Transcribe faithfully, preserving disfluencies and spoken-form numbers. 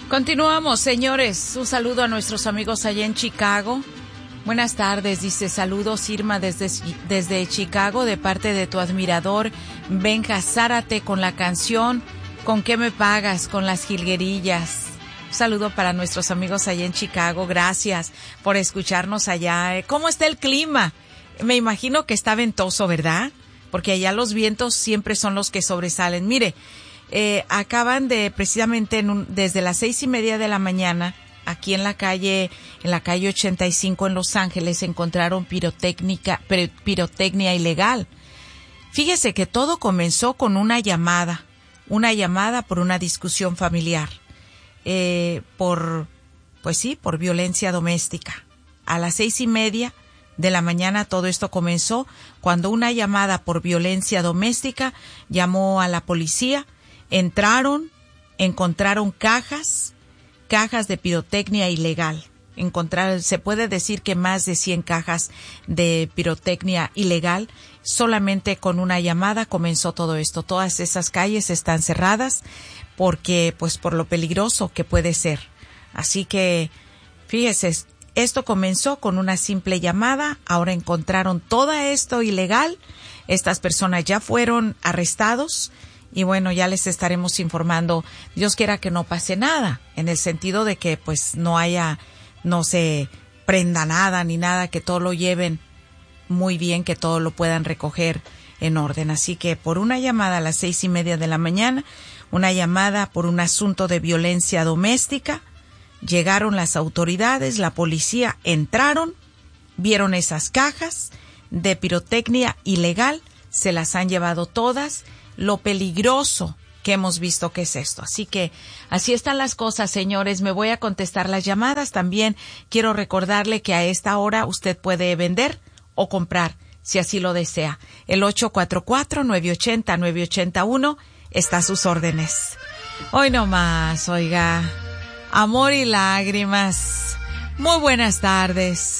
Continuamos, señores. Un saludo a nuestros amigos allá en Chicago. Buenas tardes, dice, saludos Irma desde, desde Chicago de parte de tu admirador Benja Zárate con la canción ¿Con qué me pagas? Con las jilguerillas. Un saludo para nuestros amigos allá en Chicago. Gracias por escucharnos allá. ¿Cómo está el clima? Me imagino que está ventoso, ¿verdad? Porque allá los vientos siempre son los que sobresalen. Mire, eh, acaban de precisamente en un, desde las seis y media de la mañana, aquí en la calle, en la calle ochenta y cinco en Los Ángeles, encontraron pirotécnica, pirotecnia ilegal. Fíjese que todo comenzó con una llamada, una llamada por una discusión familiar, eh, por, pues sí, por violencia doméstica. A las seis y media de la mañana todo esto comenzó cuando una llamada por violencia doméstica llamó a la policía, entraron, encontraron cajas, cajas de pirotecnia ilegal. Encontrar, se puede decir que más de cien cajas de pirotecnia ilegal. Solamente con una llamada comenzó todo esto. Todas esas calles están cerradas porque, pues, por lo peligroso que puede ser. Así que, fíjese, esto comenzó con una simple llamada. Ahora encontraron todo esto ilegal. Estas personas ya fueron arrestados. Y bueno, ya les estaremos informando. Dios quiera que no pase nada, en el sentido de que pues no haya, no se prenda nada ni nada, que todo lo lleven muy bien, que todo lo puedan recoger en orden. Así que por una llamada a las seis y media de la mañana, una llamada por un asunto de violencia doméstica, llegaron las autoridades, la policía, entraron, vieron esas cajas de pirotecnia ilegal, se las han llevado todas. Lo peligroso que hemos visto que es esto. Así que así están las cosas, señores. Me voy a contestar las llamadas. También quiero recordarle que a esta hora usted puede vender o comprar, si así lo desea. El ocho cuatro cuatro, nueve ocho cero, nueve ocho uno está a sus órdenes. Hoy no más, oiga. Amor y lágrimas. Muy buenas tardes.